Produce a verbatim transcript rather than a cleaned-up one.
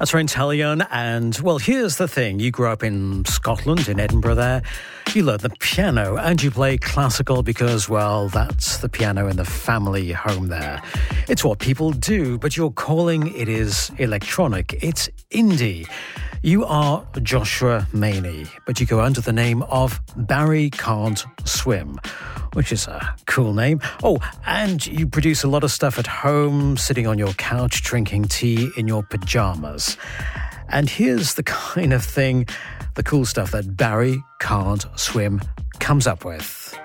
That's Ryan Tellion, and, well, here's the thing. You grew up in Scotland, in Edinburgh there. You learned the piano, and you play classical because, well, that's the piano in the family home there. It's what people do, but you're calling it is electronic. It's indie. You are Joshua Maney, but you go under the name of Barry Can't Swim, which is a cool name. Oh, and you produce a lot of stuff at home, sitting on your couch, drinking tea in your pajamas. And here's the kind of thing, the cool stuff that Barry Can't Swim comes up with.